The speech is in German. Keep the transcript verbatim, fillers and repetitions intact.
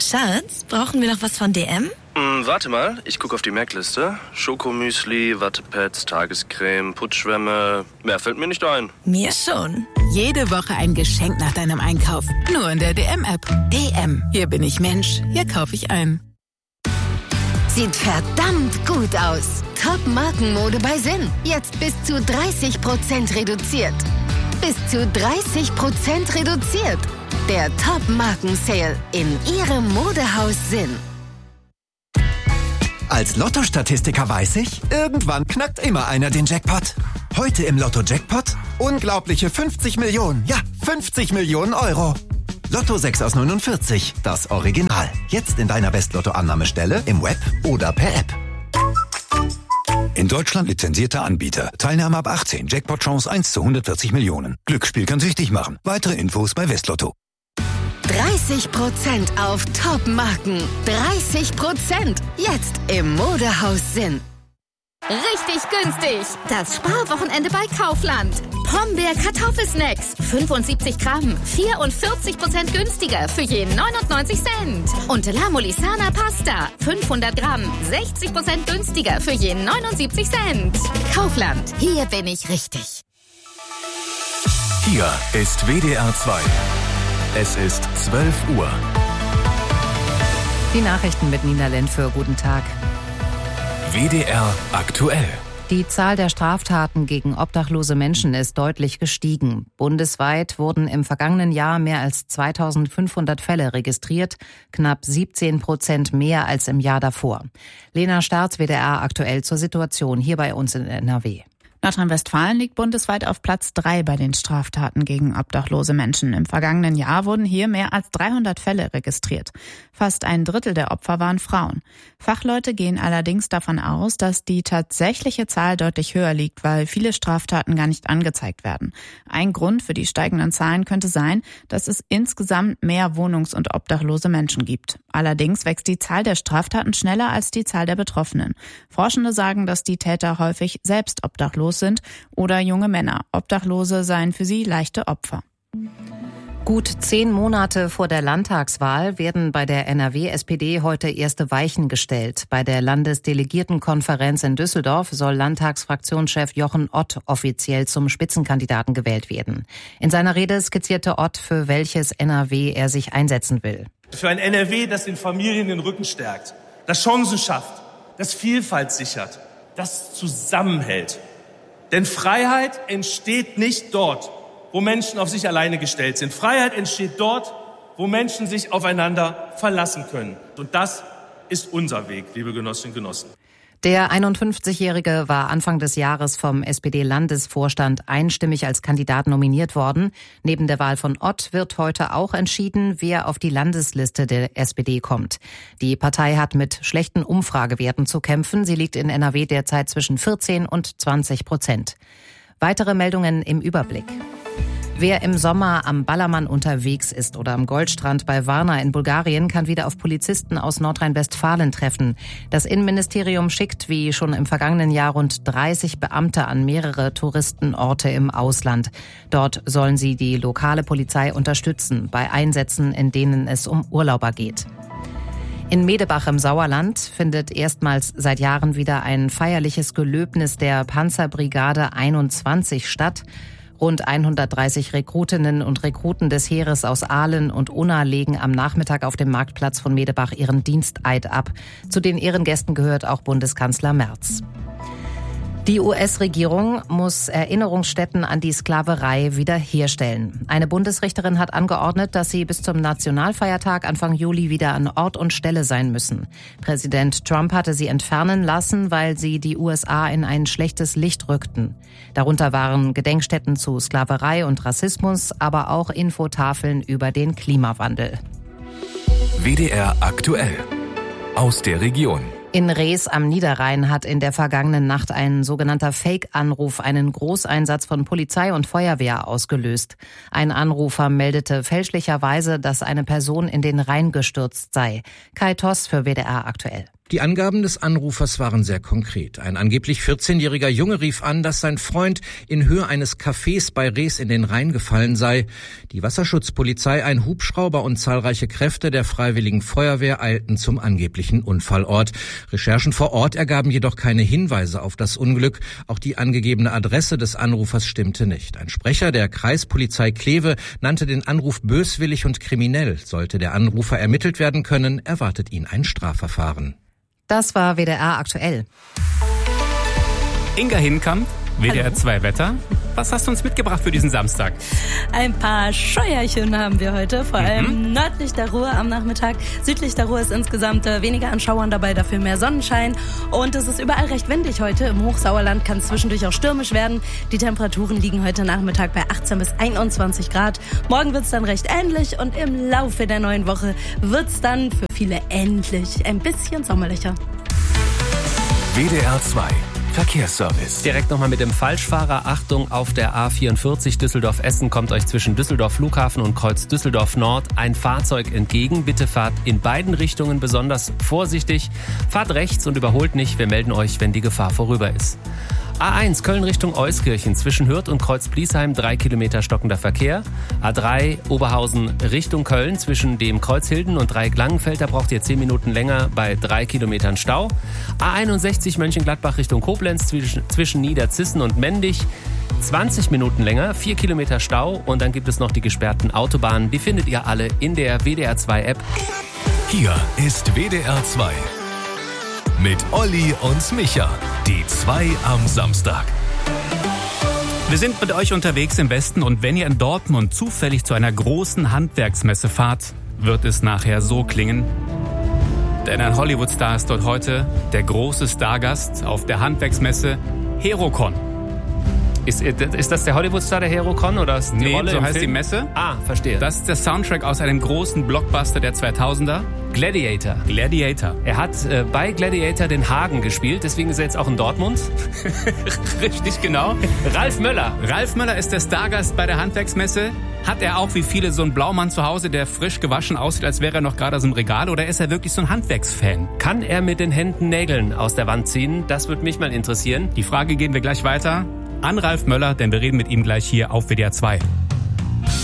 Schatz, brauchen wir noch was von D M? Hm, warte mal, ich gucke auf die Merkliste. Schokomüsli, Wattepads, Tagescreme, Putzschwämme. Mehr fällt mir nicht ein. Mir schon. Jede Woche ein Geschenk nach deinem Einkauf. Nur in der D M-App. D M. Hier bin ich Mensch. Hier kaufe ich ein. Sieht verdammt gut aus. Top-Markenmode bei Sinn. Jetzt bis zu dreißig Prozent reduziert. Bis zu dreißig Prozent reduziert. Der Top-Marken-Sale in Ihrem Modehaus Sinn. Als Lotto-Statistiker weiß ich, irgendwann knackt immer einer den Jackpot. Heute im Lotto-Jackpot unglaubliche fünfzig Millionen. Ja, fünfzig Millionen Euro. Lotto sechs aus neunundvierzig, das Original. Jetzt in deiner West-Lotto-Annahmestelle, im Web oder per App. In Deutschland lizenzierter Anbieter. Teilnahme ab achtzehn. Jackpot-Chance eins zu hundertvierzig Millionen. Glücksspiel kann süchtig machen. Weitere Infos bei Westlotto. dreißig Prozent auf Top-Marken. dreißig Prozent. Jetzt im Modehaus Sinn. Richtig günstig. Das Sparwochenende bei Kaufland. Pombeer Kartoffelsnacks. fünfundsiebzig Gramm. vierundvierzig Prozent günstiger für je neunundneunzig Cent. Und La Molisana Pasta. fünfhundert Gramm. sechzig Prozent günstiger für je neunundsiebzig Cent. Kaufland. Hier bin ich richtig. Hier ist W D R zwei. Es ist zwölf Uhr. Die Nachrichten mit Nina Lenfür. Guten Tag. W D R aktuell. Die Zahl der Straftaten gegen obdachlose Menschen ist deutlich gestiegen. Bundesweit wurden im vergangenen Jahr mehr als zweitausendfünfhundert Fälle registriert, knapp siebzehn Prozent mehr als im Jahr davor. Lena Starz, W D R aktuell zur Situation hier bei uns in N R W. Nordrhein-Westfalen liegt bundesweit auf Platz drei bei den Straftaten gegen obdachlose Menschen. Im vergangenen Jahr wurden hier mehr als dreihundert Fälle registriert. Fast ein Drittel der Opfer waren Frauen. Fachleute gehen allerdings davon aus, dass die tatsächliche Zahl deutlich höher liegt, weil viele Straftaten gar nicht angezeigt werden. Ein Grund für die steigenden Zahlen könnte sein, dass es insgesamt mehr wohnungs- und obdachlose Menschen gibt. Allerdings wächst die Zahl der Straftaten schneller als die Zahl der Betroffenen. Forschende sagen, dass die Täter häufig selbst obdachlos sind oder junge Männer. Obdachlose seien für sie leichte Opfer. Gut zehn Monate vor der Landtagswahl werden bei der N R W-S P D heute erste Weichen gestellt. Bei der Landesdelegiertenkonferenz in Düsseldorf soll Landtagsfraktionschef Jochen Ott offiziell zum Spitzenkandidaten gewählt werden. In seiner Rede skizzierte Ott, für welches N R W er sich einsetzen will. Für ein N R W, das den Familien den Rücken stärkt, das Chancen schafft, das Vielfalt sichert, das zusammenhält. Denn Freiheit entsteht nicht dort, wo Menschen auf sich alleine gestellt sind. Freiheit entsteht dort, wo Menschen sich aufeinander verlassen können. Und das ist unser Weg, liebe Genossinnen und Genossen. Der einundfünfzigjährige war Anfang des Jahres vom S P D-Landesvorstand einstimmig als Kandidat nominiert worden. Neben der Wahl von Ott wird heute auch entschieden, wer auf die Landesliste der S P D kommt. Die Partei hat mit schlechten Umfragewerten zu kämpfen. Sie liegt in N R W derzeit zwischen vierzehn und zwanzig Prozent. Weitere Meldungen im Überblick. Wer im Sommer am Ballermann unterwegs ist oder am Goldstrand bei Varna in Bulgarien, kann wieder auf Polizisten aus Nordrhein-Westfalen treffen. Das Innenministerium schickt wie schon im vergangenen Jahr rund dreißig Beamte an mehrere Touristenorte im Ausland. Dort sollen sie die lokale Polizei unterstützen bei Einsätzen, in denen es um Urlauber geht. In Medebach im Sauerland findet erstmals seit Jahren wieder ein feierliches Gelöbnis der Panzerbrigade einundzwanzig statt. Rund hundertdreißig Rekrutinnen und Rekruten des Heeres aus Aalen und Unna legen am Nachmittag auf dem Marktplatz von Medebach ihren Diensteid ab. Zu den Ehrengästen gehört auch Bundeskanzler Merz. Die U S-Regierung muss Erinnerungsstätten an die Sklaverei wiederherstellen. Eine Bundesrichterin hat angeordnet, dass sie bis zum Nationalfeiertag Anfang Juli wieder an Ort und Stelle sein müssen. Präsident Trump hatte sie entfernen lassen, weil sie die U S A in ein schlechtes Licht rückten. Darunter waren Gedenkstätten zu Sklaverei und Rassismus, aber auch Infotafeln über den Klimawandel. W D R aktuell aus der Region. In Rees am Niederrhein hat in der vergangenen Nacht ein sogenannter Fake-Anruf einen Großeinsatz von Polizei und Feuerwehr ausgelöst. Ein Anrufer meldete fälschlicherweise, dass eine Person in den Rhein gestürzt sei. Kai Toss für W D R aktuell. Die Angaben des Anrufers waren sehr konkret. Ein angeblich vierzehnjähriger Junge rief an, dass sein Freund in Höhe eines Cafés bei Rees in den Rhein gefallen sei. Die Wasserschutzpolizei, ein Hubschrauber und zahlreiche Kräfte der Freiwilligen Feuerwehr eilten zum angeblichen Unfallort. Recherchen vor Ort ergaben jedoch keine Hinweise auf das Unglück. Auch die angegebene Adresse des Anrufers stimmte nicht. Ein Sprecher der Kreispolizei Kleve nannte den Anruf böswillig und kriminell. Sollte der Anrufer ermittelt werden können, erwartet ihn ein Strafverfahren. Das war W D R aktuell. Inga Hinkamp, W D R zwei Wetter. Was hast du uns mitgebracht für diesen Samstag? Ein paar Scheuerchen haben wir heute, vor allem mhm. nördlich der Ruhr am Nachmittag. Südlich der Ruhr ist insgesamt äh, weniger an Schauern dabei, dafür mehr Sonnenschein. Und es ist überall recht windig heute. Im Hochsauerland kann es zwischendurch auch stürmisch werden. Die Temperaturen liegen heute Nachmittag bei achtzehn bis einundzwanzig Grad. Morgen wird es dann recht ähnlich und im Laufe der neuen Woche wird es dann für viele endlich ein bisschen sommerlicher. W D R zwei Verkehrsservice. Direkt nochmal mit dem Falschfahrer. Achtung, auf der A vierundvierzig Düsseldorf-Essen kommt euch zwischen Düsseldorf Flughafen und Kreuz Düsseldorf Nord ein Fahrzeug entgegen. Bitte fahrt in beiden Richtungen besonders vorsichtig. Fahrt rechts und überholt nicht. Wir melden euch, wenn die Gefahr vorüber ist. A eins Köln Richtung Euskirchen zwischen Hürth und Kreuz-Bliesheim drei Kilometer stockender Verkehr. A drei Oberhausen Richtung Köln zwischen dem Kreuz Hilden und Dreieck-Langenfeld, da braucht ihr zehn Minuten länger bei drei Kilometern Stau. A einundsechzig Mönchengladbach Richtung Koblenz zwischen, zwischen Niederzissen und Mendig zwanzig Minuten länger, vier Kilometer Stau und dann gibt es noch die gesperrten Autobahnen. Die findet ihr alle in der W D R zwei App. Hier ist W D R zwei. Mit Olli und Micha. Die zwei am Samstag. Wir sind mit euch unterwegs im Westen und wenn ihr in Dortmund zufällig zu einer großen Handwerksmesse fahrt, wird es nachher so klingen. Denn ein Hollywood-Star ist dort heute der große Stargast auf der Handwerksmesse Herocon. Ist, ist das der Hollywood-Star, der Herocon? Oder ist die nee, Rolle so heißt Film? die Messe. Ah, verstehe. Das ist der Soundtrack aus einem großen Blockbuster der zweitausender. Gladiator. Gladiator. Er hat äh, bei Gladiator den Hagen gespielt, deswegen ist er jetzt auch in Dortmund. Richtig, genau. Ralf Möller. Ralf Möller ist der Stargast bei der Handwerksmesse. Hat er auch wie viele so einen Blaumann zu Hause, der frisch gewaschen aussieht, als wäre er noch gerade aus dem Regal? Oder ist er wirklich so ein Handwerksfan? Kann er mit den Händen Nägeln aus der Wand ziehen? Das würde mich mal interessieren. Die Frage geben wir gleich weiter an Ralf Möller, denn wir reden mit ihm gleich hier auf W D R zwei.